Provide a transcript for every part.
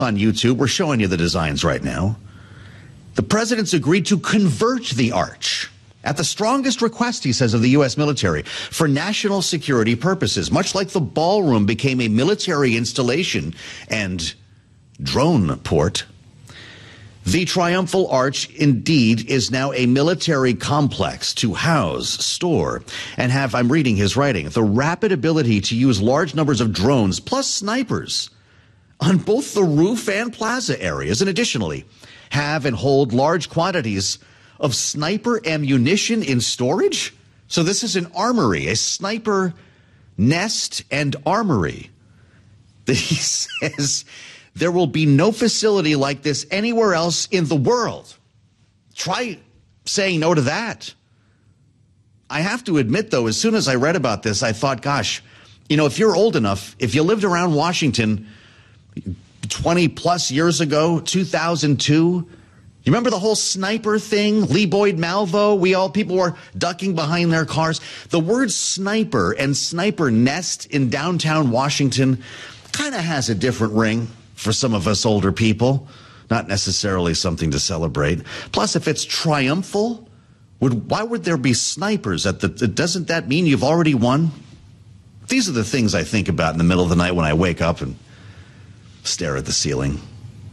on YouTube. We're showing you the designs right now. The president's agreed to convert the arch at the strongest request, he says, of the U.S. military for national security purposes, much like the ballroom became a military installation and drone port. The Triumphal Arch indeed is now a military complex to house, store, and have, I'm reading his writing, the rapid ability to use large numbers of drones plus snipers on both the roof and plaza areas, and additionally have and hold large quantities of sniper ammunition in storage. So this is an armory, a sniper nest and armory. He says there will be no facility like this anywhere else in the world. Try saying no to that. I have to admit, though, as soon as I read about this, I thought, gosh, you know, if you're old enough, if you lived around Washington 20 plus years ago, 2002, you remember the whole sniper thing? Lee Boyd Malvo, people were ducking behind their cars. The word sniper and sniper nest in downtown Washington kind of has a different ring for some of us older people. Not necessarily something to celebrate. Plus, if it's triumphal, why would there be snipers at the, doesn't that mean you've already won? These are the things I think about in the middle of the night when I wake up and stare at the ceiling.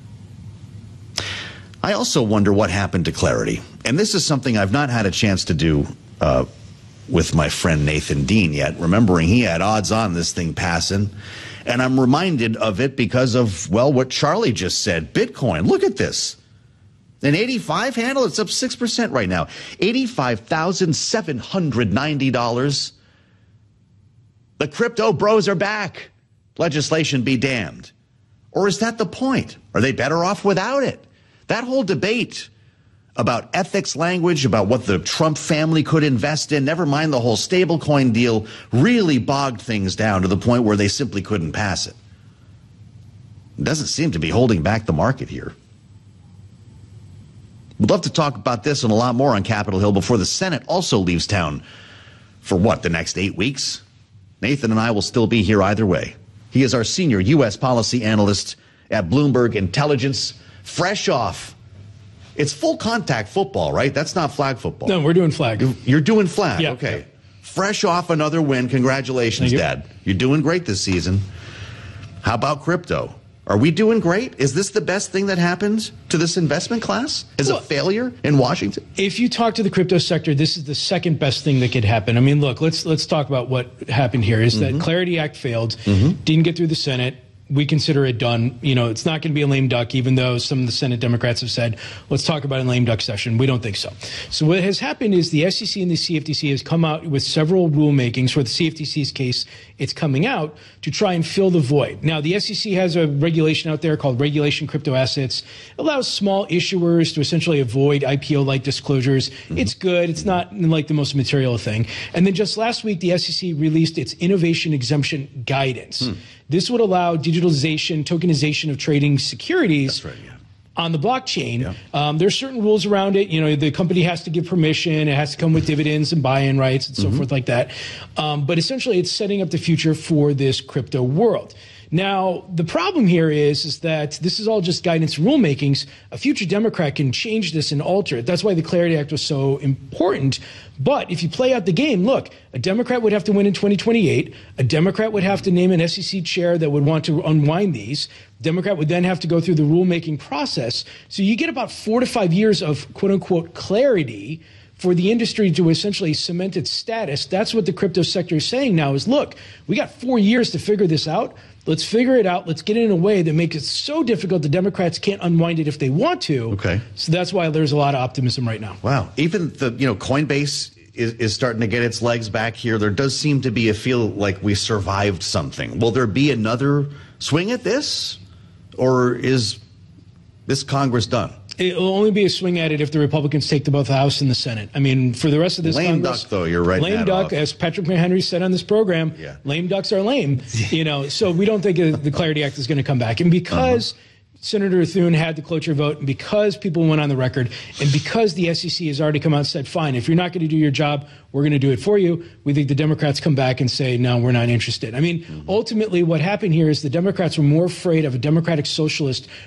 I also wonder what happened to clarity. And this is something I've not had a chance to do with my friend Nathan Dean yet, remembering he had odds on this thing passing. And I'm reminded of it because of, well, what Charlie just said. Bitcoin, look at this. An 85 handle, it's up 6% right now. $85,790. The crypto bros are back. Legislation be damned. Or is that the point? Are they better off without it? That whole debate about ethics language, about what the Trump family could invest in, never mind the whole stablecoin deal, really bogged things down to the point where they simply couldn't pass it. It doesn't seem to be holding back the market here. We'd love to talk about this and a lot more on Capitol Hill before the Senate also leaves town for what, the next 8 weeks? Nathan and I will still be here either way. He is our senior U.S. policy analyst at Bloomberg Intelligence, fresh off. It's full contact football, right? That's not flag football. No, we're doing flag. You're doing flag. Yeah. Okay. Fresh off another win. Congratulations, Dad. You're doing great this season. How about crypto? Are we doing great? Is this the best thing that happened to this investment class? Is a failure in Washington? If you talk to the crypto sector, this is the second best thing that could happen. I mean, look, let's talk about what happened here. Is that Clarity Act failed, didn't get through the Senate. We consider it done. You know, it's not going to be a lame duck, even though some of the Senate Democrats have said, let's talk about a lame duck session. We don't think so. So what has happened is the SEC and the CFTC has come out with several rulemakings. For the CFTC's case, it's coming out to try and fill the void. Now, the SEC has a regulation out there called Regulation Crypto Assets. It allows small issuers to essentially avoid IPO-like disclosures. It's good. It's not like the most material thing. And then just last week, the SEC released its innovation exemption guidance. This would allow digitalization, tokenization of trading securities on the blockchain. There's certain rules around it. You know, the company has to give permission. It has to come with dividends and buy-in rights and so forth like that. But essentially, it's setting up the future for this crypto world. Now, the problem here is that this is all just guidance rulemakings. A future Democrat can change this and alter it. That's why the Clarity Act was so important. But if you play out the game, look, a Democrat would have to win in 2028. A Democrat would have to name an SEC chair that would want to unwind these. Democrat would then have to go through the rulemaking process. So you get about 4 to 5 years of quote-unquote clarity for the industry to essentially cement its status. That's what the crypto sector is saying now is, look, we got 4 years to figure this out. Let's figure it out. Let's get it in a way that makes it so difficult the Democrats can't unwind it if they want to. Okay. So that's why there's a lot of optimism right now. Wow. Even the, Coinbase is starting to get its legs back here. There does seem to be a feel like we survived something. Will there be another swing at this? Or is this Congress done? It'll only be a swing at it if the Republicans take both the House and the Senate. I mean, for the rest of this lame Congress, duck, though, you're right. Lame duck, as Patrick McHenry said on this program. Lame ducks are lame. So we don't think the Clarity Act is going to come back, and because Senator Thune had the cloture vote, and because people went on the record, and because the SEC has already come out and said, fine, if you're not going to do your job, we're going to do it for you, we think the Democrats come back and say, no, we're not interested. I mean, ultimately what happened here is the Democrats were more afraid of a Democratic Socialist